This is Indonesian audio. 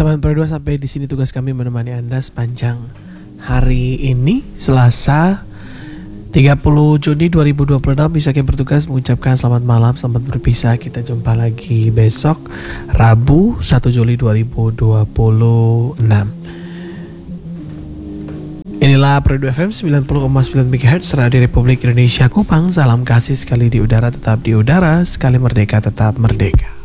Sahabat Pro 2, sampai di sini tugas kami menemani Anda sepanjang hari ini, Selasa 30 Juni 2026. Bisa kami bertugas mengucapkan selamat malam, selamat berpisah. Kita jumpa lagi besok Rabu 1 Juli 2026. Inilah Pro 2 FM 90,9 MHz Radio Republik Indonesia Kupang. Salam kasih sekali di udara tetap di udara, sekali merdeka tetap merdeka.